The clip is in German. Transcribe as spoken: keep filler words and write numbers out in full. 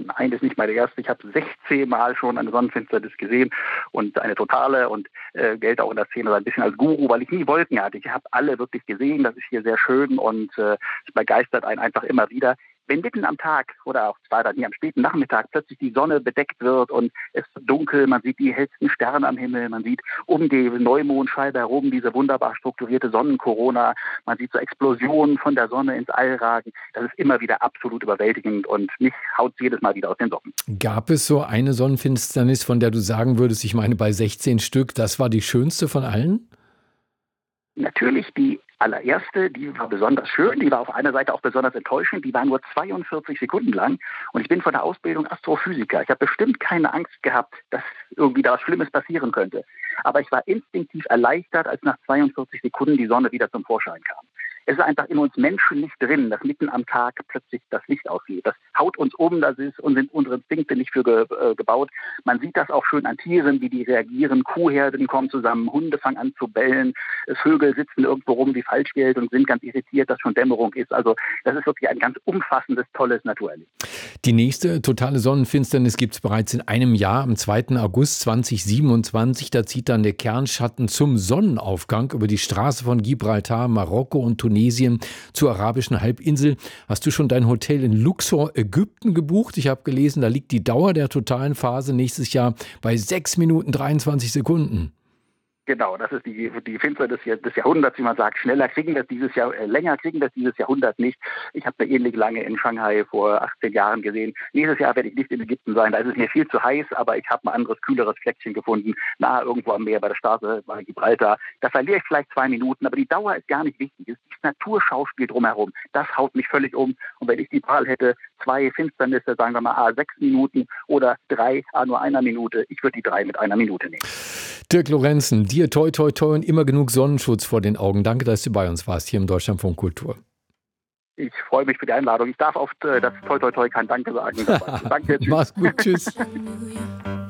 Nein, das ist nicht meine erste. Ich habe sechzehn Mal schon eine Sonnenfinsternis gesehen und eine totale und äh, gelte auch in der Szene so ein bisschen als Guru, weil ich nie Wolken hatte. Ich habe alle wirklich gesehen. Das ist hier sehr schön und äh, es begeistert einen einfach immer wieder. Wenn mitten am Tag oder auch zwar dann hier am späten Nachmittag plötzlich die Sonne bedeckt wird und es ist dunkel, man sieht die hellsten Sterne am Himmel, man sieht um die Neumondscheibe herum diese wunderbar strukturierte Sonnenkorona, man sieht so Explosionen von der Sonne ins All ragen. Das ist immer wieder absolut überwältigend und mich haut es jedes Mal wieder aus den Socken. Gab es so eine Sonnenfinsternis, von der du sagen würdest, ich meine bei sechzehn Stück, das war die schönste von allen? Natürlich die allererste, die war besonders schön, die war auf einer Seite auch besonders enttäuschend, die war nur zweiundvierzig Sekunden lang und ich bin von der Ausbildung Astrophysiker. Ich habe bestimmt keine Angst gehabt, dass irgendwie da was Schlimmes passieren könnte. Aber ich war instinktiv erleichtert, als nach zweiundvierzig Sekunden die Sonne wieder zum Vorschein kam. Es ist einfach in uns Menschen nicht drin, dass mitten am Tag plötzlich das Licht ausgeht. Das haut uns um, das ist und sind unsere Instinkte nicht für ge, äh, gebaut. Man sieht das auch schön an Tieren, wie die reagieren. Kuhherden kommen zusammen, Hunde fangen an zu bellen, Vögel sitzen irgendwo rum wie Falschgeld und sind ganz irritiert, dass schon Dämmerung ist. Also das ist wirklich ein ganz umfassendes, tolles Naturerlebnis. Die nächste totale Sonnenfinsternis gibt es bereits in einem Jahr, am zweiten August zweitausendsiebenundzwanzig. Da zieht dann der Kernschatten zum Sonnenaufgang über die Straße von Gibraltar, Marokko und Tunesien zur arabischen Halbinsel. Hast du schon dein Hotel in Luxor, Ägypten gebucht? Ich habe gelesen, da liegt die Dauer der totalen Phase nächstes Jahr bei sechs Minuten dreiundzwanzig Sekunden. Genau, das ist die, die Finsternis des, des Jahrhunderts, wie man sagt. Schneller kriegen wir es dieses Jahr, äh, länger kriegen wir es dieses Jahrhundert nicht. Ich habe eine ähnlich lange in Shanghai vor achtzehn Jahren gesehen. Nächstes Jahr werde ich nicht in Ägypten sein, da ist es mir viel zu heiß, aber ich habe ein anderes, kühleres Fleckchen gefunden, nahe irgendwo am Meer bei der Straße, bei Gibraltar. Da verliere ich vielleicht zwei Minuten, aber die Dauer ist gar nicht wichtig. Es ist das Naturschauspiel drumherum. Das haut mich völlig um. Und wenn ich die Wahl hätte, zwei Finsternisse, sagen wir mal, a sechs Minuten oder drei, a nur einer Minute, ich würde die drei mit einer Minute nehmen. Dirk Lorenzen, dir toi toi toi und immer genug Sonnenschutz vor den Augen. Danke, dass du bei uns warst hier im Deutschlandfunk Kultur. Ich freue mich für die Einladung. Ich darf oft äh, das toi toi toi kein Danke sagen. Danke, tschüss. Mach's gut, tschüss.